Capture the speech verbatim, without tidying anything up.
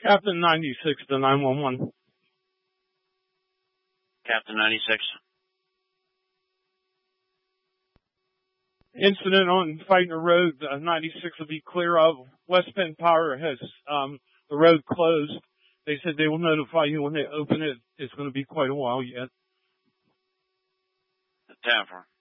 Captain ninety-six to nine one one. Captain ninety-six. Incident on Fightner Road, uh, ninety-six will be clear of. West Penn Power has um, the road closed. They said they will notify you when they open it. It's going to be quite a while yet. Taffer.